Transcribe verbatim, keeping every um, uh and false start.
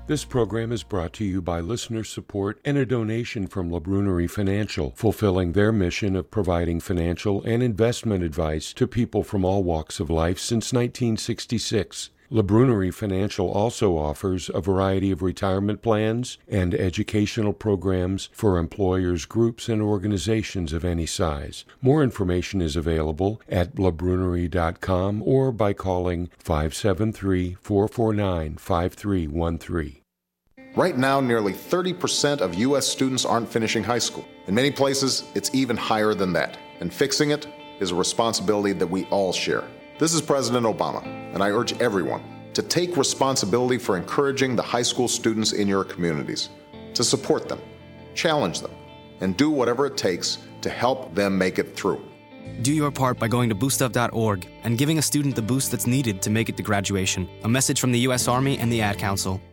This program is brought to you by listener support and a donation from Labrunerie Financial, fulfilling their mission of providing financial and investment advice to people from all walks of life since nineteen sixty-six. Labrunerie Financial also offers a variety of retirement plans and educational programs for employers, groups, and organizations of any size. More information is available at labrunerie dot com or by calling five seven three, four four nine, five three one three. Right now, nearly thirty percent of U S students aren't finishing high school. In many places, it's even higher than that. And fixing it is a responsibility that we all share. This is President Obama, and I urge everyone to take responsibility for encouraging the high school students in your communities, to support them, challenge them, and do whatever it takes to help them make it through. Do your part by going to boost up dot org and giving a student the boost that's needed to make it to graduation. A message from the U S Army and the Ad Council.